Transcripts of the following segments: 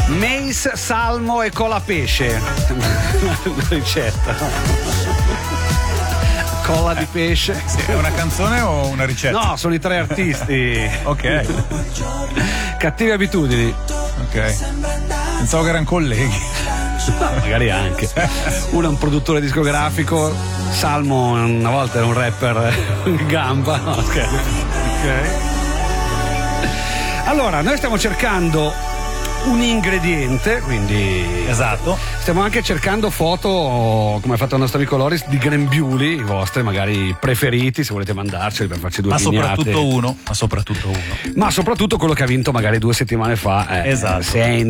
Mais, salmo e cola pesce. Ricetta. Colla di pesce. Sì, è una canzone o una ricetta? No, sono i tre artisti. Ok. Cattive abitudini. Ok. Pensavo che erano colleghi. No, magari anche. Uno è un produttore discografico, Salmo una volta era un rapper gamba. No, scherzo. Ok. Allora, noi stiamo cercando un ingrediente, quindi Esatto. stiamo anche cercando foto, come ha fatto il nostro amico Loris, di grembiuli, i vostri magari preferiti, se volete mandarceli per farci due Ma vignate. soprattutto uno. Ma soprattutto quello che ha vinto magari 2 settimane fa. Esatto. Se è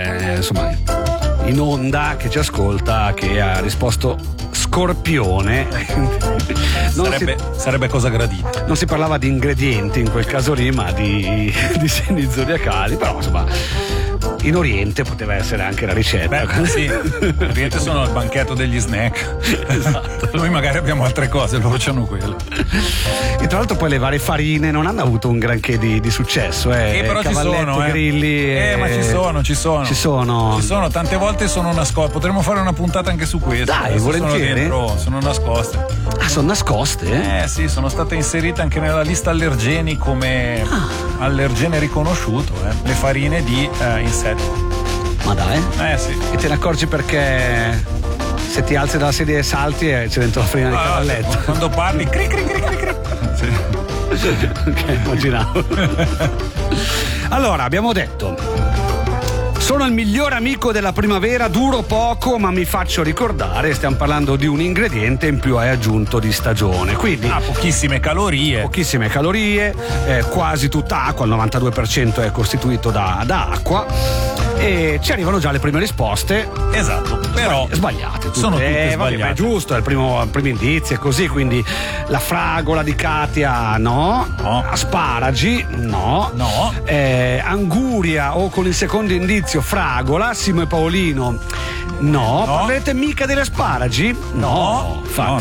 in onda, che ci ascolta, che ha risposto Scorpione. Sarebbe cosa gradita. Non si parlava di ingredienti in quel caso lì, ma di segni zodiacali, però insomma in Oriente poteva essere anche la ricetta. Beh, sì, in Oriente sono al banchetto degli snack. Esatto. Noi magari abbiamo altre cose, loro c'hanno quelle. E tra l'altro poi le varie farine non hanno avuto un granché di successo, Però ci sono, grilli. Ma ci sono. Tante volte sono nascoste. Potremmo fare una puntata anche su questo. Dai, adesso volentieri. Sono nascoste. Ah, sono nascoste? Sì, sono state inserite anche nella lista allergeni come allergene riconosciuto, le farine di insetti. Ma dai. Sì. E te ne accorgi perché se ti alzi dalla sedia e salti c'è dentro la farina di cavalletto. Quando parli, cri cri cri cri cri. Sì. Ok, immaginavo. Allora, abbiamo detto: sono il migliore amico della primavera, duro poco ma mi faccio ricordare. Stiamo parlando di un ingrediente in più hai aggiunto di stagione, quindi pochissime calorie, quasi tutta acqua, il 92% è costituito da acqua. E ci arrivano già le prime risposte. Esatto, però sbagliate tutte. Sono tutte sbagliate. Vabbè, è giusto, è il primo indizio, è così. Quindi la fragola di Katia no. Asparagi no. Anguria o con il secondo indizio fragola. Simo e Paolino no. Parlerete mica degli asparagi? No.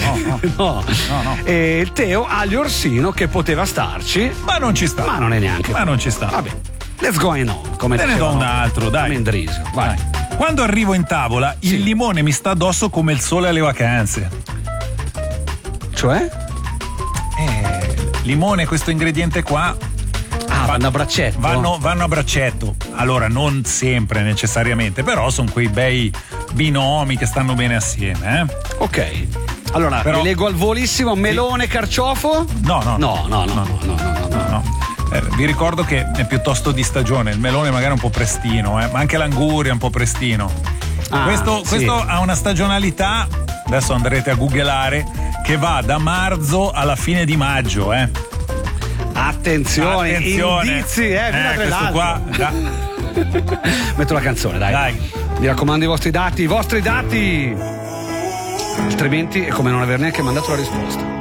E il Teo aglio orsino, che poteva starci, ma non ci sta. Ma non è neanche. Ma non ci sta. Vabbè, let's go on. Come te ne do un altro, dai. Mendrisio, vai. Quando arrivo in tavola, il limone mi sta addosso come il sole alle vacanze. Cioè? Limone, questo ingrediente qua. Vanno a braccetto. Vanno a braccetto. Allora, non sempre necessariamente, però sono quei bei binomi che stanno bene assieme. Ok. Allora, vi leggo al volissimo: melone, carciofo? No. Vi ricordo che è piuttosto di stagione. Il melone magari è un po' prestino, ma anche l'anguria è un po' prestino. Questo ha una stagionalità, adesso andrete a googlare, che va da marzo alla fine di maggio. Attenzione. Indizi, questo qua. Metto la canzone, dai. Mi raccomando, i vostri dati. Altrimenti è come non aver neanche mandato la risposta.